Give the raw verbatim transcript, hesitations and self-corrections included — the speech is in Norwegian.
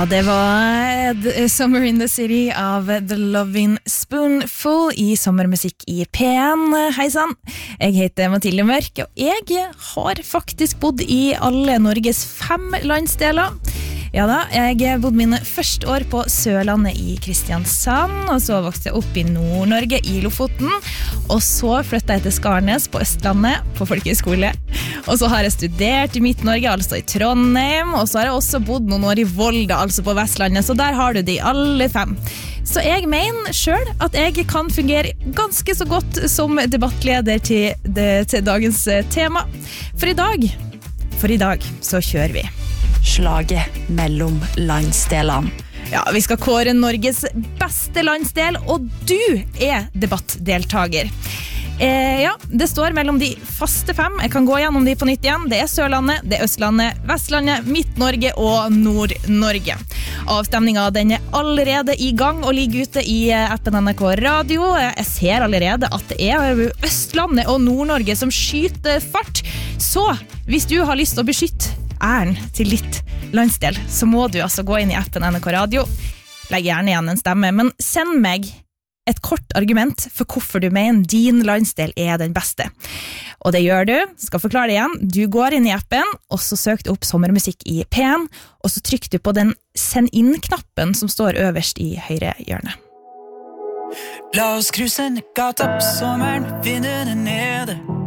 Ja, det var Summer in the City av The Lovin' Spoonful i sommermusikk i P en. Hei sann, jeg heter Mathilde Mørk, og jeg har faktisk bodd i alle Norges fem landsdeler. Ja da, jeg bodde mine første år på Sørlandet i Kristiansand, og så vokste jeg opp i Nord-Norge i Lofoten, og så flyttet jeg til Skarnes på Østlandet på folkehøyskole. Og så har jeg studert i Midt-Norge, altså i Trondheim, og så har jeg også bodd noen år i Volda, altså på Vestlandet, så der har du de alle fem. Så jeg mener selv at jeg kan fungere ganske så godt som debattleder til, det, til dagens tema. For i dag, for i dag så kjører vi slaget mellom landsdelene. Ja, vi skal kåre Norges beste landsdel, og du er debattdeltager. Eh, ja, det står mellom de faste fem. Jeg kan gå gjennom de på nytt igjen. Det er Sørlandet, det er Østlandet, Vestlandet, Midt-Norge og Nord-Norge. Avstemningen den er allerede i gang og ligger ute i appen N R K Radio. Jeg ser allerede at det er Østlandet og Nord-Norge som skyter fart. Så hvis du har lyst til å beskytte æren til ditt landsdel, så må du altså gå inn i appen N R K Radio. Legg gjerne igjen en stemme, men send meg et kort argument for hvorfor du mener din landsdel er den beste. Og det gjør du, skal forklare det igjen. Du går inn i appen, og så søker du opp sommermusikk i P en, og så trykker du på den send inn-knappen som står øverst i høyre hjørne. La oss kruse ned gata på sommeren, vinden er nede.